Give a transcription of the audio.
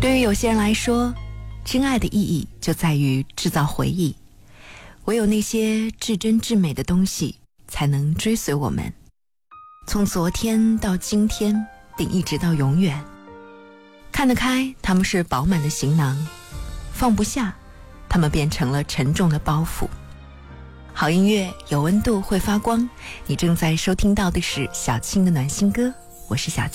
对于有些人来说，真爱的意义就在于制造回忆，唯有那些至真至美的东西才能追随我们，从昨天到今天，并一直到永远。看得开，他们是饱满的行囊；放不下，他们变成了沉重的包袱。好音乐有温度，会发光。你正在收听到的是小青的暖心歌，我是小青。